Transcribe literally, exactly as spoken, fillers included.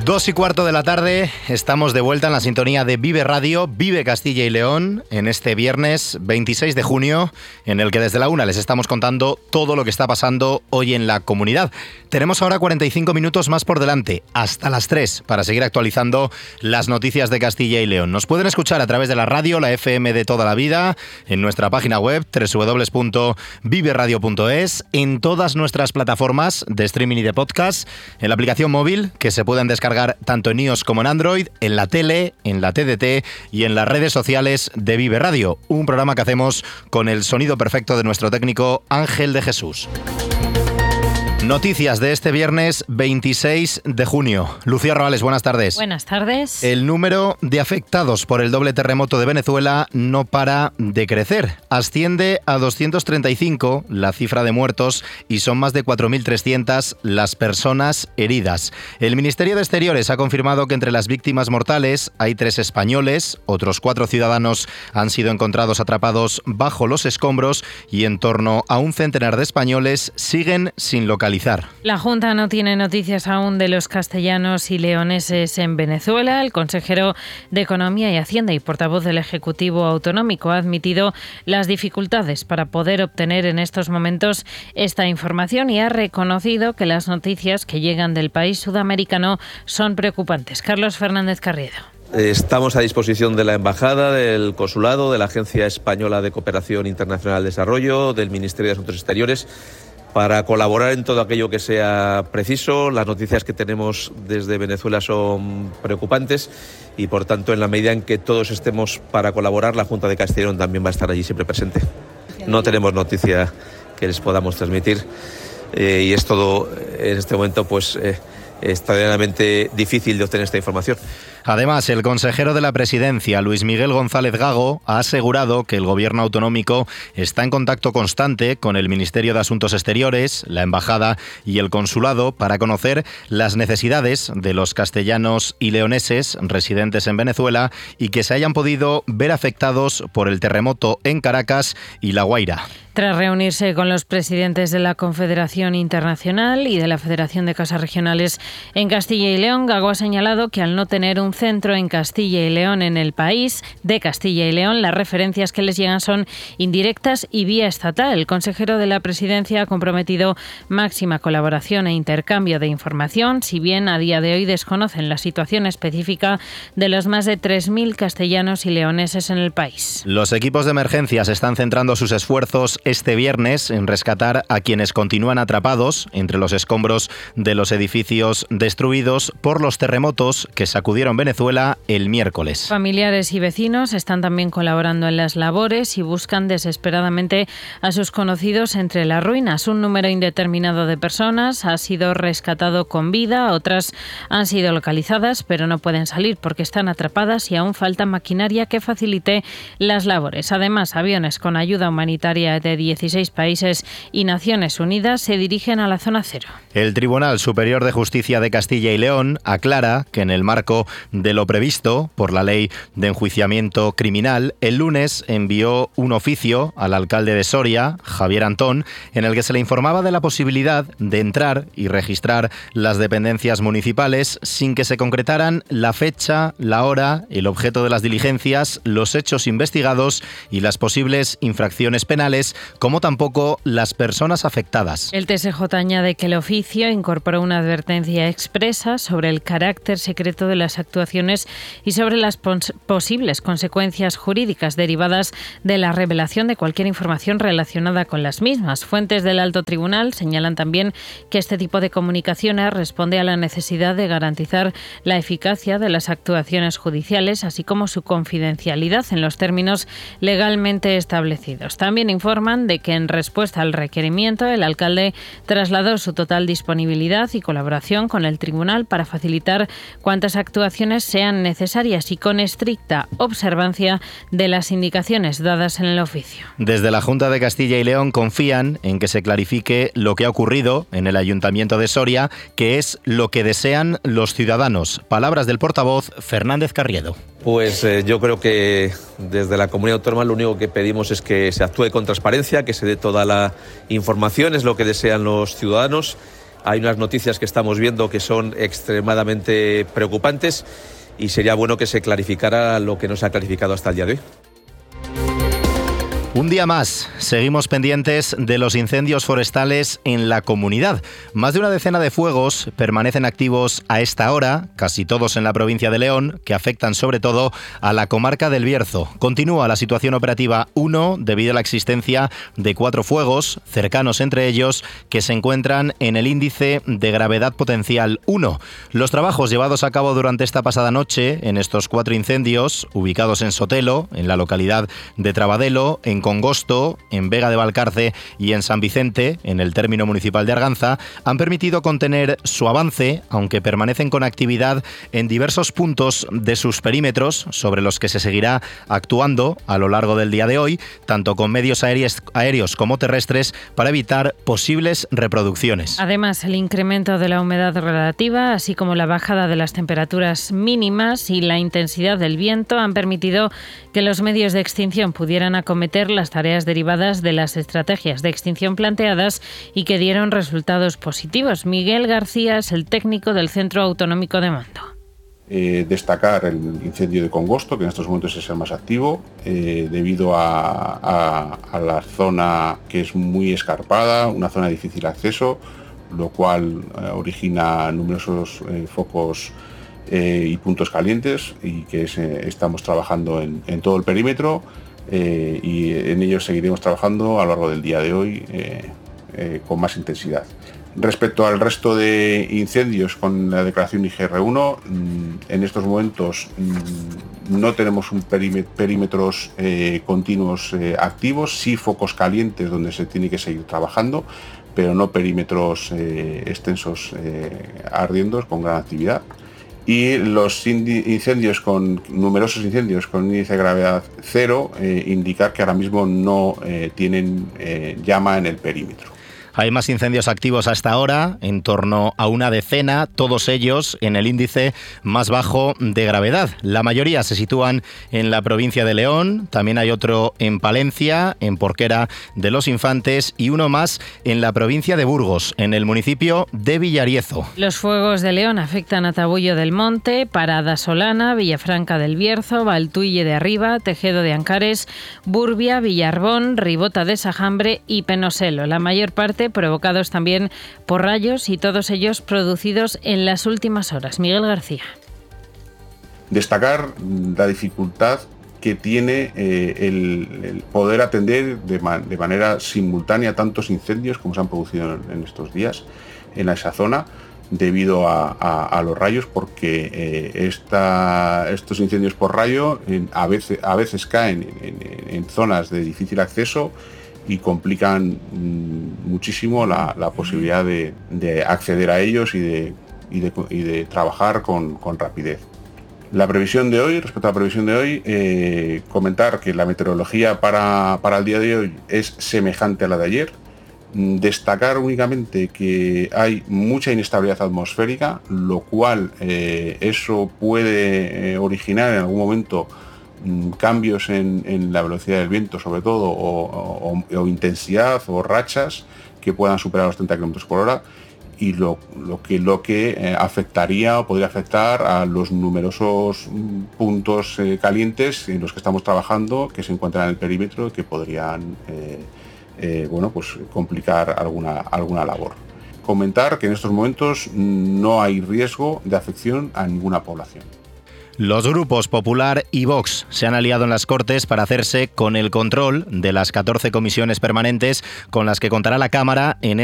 Dos y cuarto de la tarde, estamos de vuelta en la sintonía de Vive Radio, Vive Castilla y León, en este viernes veintiséis de junio, en el que desde la una les estamos contando todo lo que está pasando hoy en la comunidad. Tenemos ahora cuarenta y cinco minutos más por delante, hasta las tres, para seguir actualizando las noticias de Castilla y León. Nos pueden escuchar a través de la radio, la F M de toda la vida, en nuestra página web, doble u doble u doble u punto vive radio punto es, en todas nuestras plataformas de streaming y de podcast, en la aplicación móvil, que se pueden descargar tanto en iOS como en Android, en la tele, en la T D T y en las redes sociales de Vive Radio, un programa que hacemos con el sonido perfecto de nuestro técnico Ángel de Jesús. Noticias de este viernes veintiséis de junio. Lucía Roales, buenas tardes. Buenas tardes. El número de afectados por el doble terremoto de Venezuela no para de crecer. Asciende a doscientos treinta y cinco la cifra de muertos y son más de cuatro mil trescientas las personas heridas. El Ministerio de Exteriores ha confirmado que entre las víctimas mortales hay tres españoles, otros cuatro ciudadanos han sido encontrados atrapados bajo los escombros y en torno a un centenar de españoles siguen sin localizar. La Junta no tiene noticias aún de los castellanos y leoneses en Venezuela. El consejero de Economía y Hacienda y portavoz del Ejecutivo Autonómico ha admitido las dificultades para poder obtener en estos momentos esta información y ha reconocido que las noticias que llegan del país sudamericano son preocupantes. Carlos Fernández Carriedo. Estamos a disposición de la Embajada, del Consulado, de la Agencia Española de Cooperación Internacional de Desarrollo, del Ministerio de Asuntos Exteriores, para colaborar en todo aquello que sea preciso. Las noticias que tenemos desde Venezuela son preocupantes y, por tanto, en la medida en que todos estemos para colaborar, la Junta de Castilla y León también va a estar allí siempre presente. No tenemos noticia que les podamos transmitir eh, y es todo, en este momento, pues eh, extraordinariamente difícil de obtener esta información. Además, el consejero de la Presidencia, Luis Miguel González Gago, ha asegurado que el Gobierno autonómico está en contacto constante con el Ministerio de Asuntos Exteriores, la Embajada y el Consulado para conocer las necesidades de los castellanos y leoneses residentes en Venezuela y que se hayan podido ver afectados por el terremoto en Caracas y La Guaira. Tras reunirse con los presidentes de la Confederación Internacional y de la Federación de Casas Regionales en Castilla y León, Gago ha señalado que al no tener un centro en Castilla y León en el país, de Castilla y León, las referencias que les llegan son indirectas y vía estatal. El consejero de la Presidencia ha comprometido máxima colaboración e intercambio de información, si bien a día de hoy desconocen la situación específica de los más de tres mil castellanos y leoneses en el país. Los equipos de emergencias están centrando sus esfuerzos este viernes en rescatar a quienes continúan atrapados entre los escombros de los edificios destruidos por los terremotos que sacudieron Venezuela el miércoles. Familiares y vecinos están también colaborando en las labores y buscan desesperadamente a sus conocidos entre las ruinas. Un número indeterminado de personas ha sido rescatado con vida, otras han sido localizadas, pero no pueden salir porque están atrapadas y aún falta maquinaria que facilite las labores. Además, aviones con ayuda humanitaria de dieciséis países y Naciones Unidas se dirigen a la zona cero. El Tribunal Superior de Justicia de Castilla y León aclara que en el marco de lo previsto por la Ley de Enjuiciamiento Criminal, el lunes envió un oficio al alcalde de Soria, Javier Antón, en el que se le informaba de la posibilidad de entrar y registrar las dependencias municipales sin que se concretaran la fecha, la hora, el objeto de las diligencias, los hechos investigados y las posibles infracciones penales, como tampoco las personas afectadas. El T S J añade que el oficio incorporó una advertencia expresa sobre el carácter secreto de las actuaciones y sobre las pos- posibles consecuencias jurídicas derivadas de la revelación de cualquier información relacionada con las mismas. Fuentes del Alto Tribunal señalan también que este tipo de comunicaciones responde a la necesidad de garantizar la eficacia de las actuaciones judiciales, así como su confidencialidad en los términos legalmente establecidos. También informan de que en respuesta al requerimiento el alcalde trasladó su total disponibilidad y colaboración con el tribunal para facilitar cuantas actuaciones sean necesarias y con estricta observancia de las indicaciones dadas en el oficio. Desde la Junta de Castilla y León confían en que se clarifique lo que ha ocurrido en el Ayuntamiento de Soria, que es lo que desean los ciudadanos. Palabras del portavoz Fernández Carriedo. Pues eh, yo creo que desde la Comunidad Autónoma lo único que pedimos es que se actúe con transparencia, que se dé toda la información, es lo que desean los ciudadanos. hay unas noticias que estamos viendo que son extremadamente preocupantes y sería bueno que se clarificara lo que no se ha clarificado hasta el día de hoy. Un día más, seguimos pendientes de los incendios forestales en la comunidad. Más de una decena de fuegos permanecen activos a esta hora, casi todos en la provincia de León, que afectan sobre todo a la comarca del Bierzo. Continúa la situación operativa uno debido a la existencia de cuatro fuegos, cercanos entre ellos, que se encuentran en el índice de gravedad potencial uno. Los trabajos llevados a cabo durante esta pasada noche en estos cuatro incendios, ubicados en Sotelo, en la localidad de Trabadelo, en Congosto, en Vega de Valcarce y en San Vicente, en el término municipal de Arganza, han permitido contener su avance, aunque permanecen con actividad en diversos puntos de sus perímetros, sobre los que se seguirá actuando a lo largo del día de hoy, tanto con medios aéreos, aéreos como terrestres, para evitar posibles reproducciones. Además, el incremento de la humedad relativa, así como la bajada de las temperaturas mínimas y la intensidad del viento, han permitido que los medios de extinción pudieran acometer las tareas derivadas de las estrategias de extinción planteadas y que dieron resultados positivos. Miguel García es el técnico del Centro Autonómico de Mando. Eh, destacar el incendio de Congosto, que en estos momentos es el más activo, eh, debido a, a, a la zona que es muy escarpada, una zona de difícil acceso, lo cual eh, origina numerosos eh, focos eh, y puntos calientes, y que es, eh, estamos trabajando en, en todo el perímetro. Eh, y en ello seguiremos trabajando a lo largo del día de hoy eh, eh, con más intensidad. Respecto al resto de incendios con la declaración I G R uno, en estos momentos no tenemos un perímetro, perímetros eh, continuos eh, activos, sí focos calientes donde se tiene que seguir trabajando, pero no perímetros eh, extensos eh, ardiendo con gran actividad. Y los incendios con numerosos incendios con índice de gravedad cero, eh, indicar que ahora mismo no eh, tienen eh, llama en el perímetro. Hay más incendios activos hasta ahora, en torno a una decena, todos ellos en el índice más bajo de gravedad. La mayoría se sitúan en la provincia de León, también hay otro en Palencia, en Porquera de los Infantes, y uno más en la provincia de Burgos, en el municipio de Villariezo. Los fuegos de León afectan a Tabullo del Monte, Parada Solana, Villafranca del Bierzo, Valtuille de Arriba, Tejedo de Ancares, Burbia, Villarbón, Ribota de Sajambre y Penoselo. La mayor parte provocados también por rayos y todos ellos producidos en las últimas horas. Miguel García. Destacar la dificultad que tiene eh, el, el poder atender de, man, de manera simultánea tantos incendios como se han producido en, en estos días en esa zona, debido a, a, a los rayos, porque eh, esta, estos incendios por rayo en, a, veces, a veces caen en, en, en zonas de difícil acceso y complican mmm, muchísimo la, la posibilidad de, de acceder a ellos y de, y de, y de trabajar con, con rapidez. La previsión de hoy, respecto a la previsión de hoy, eh, comentar que la meteorología para, para el día de hoy es semejante a la de ayer. Destacar únicamente que hay mucha inestabilidad atmosférica, lo cual eh, eso puede eh, originar en algún momento cambios en, en la velocidad del viento, sobre todo, o, o, o intensidad o rachas que puedan superar los treinta kilómetros por hora, y lo, lo que, lo que eh, afectaría o podría afectar a los numerosos puntos eh, calientes en los que estamos trabajando, que se encuentran en el perímetro y que podrían eh, eh, bueno, pues complicar alguna, alguna labor. Comentar que en estos momentos no hay riesgo de afección a ninguna población. Los grupos Popular y Vox se han aliado en las Cortes para hacerse con el control de las catorce comisiones permanentes con las que contará la Cámara en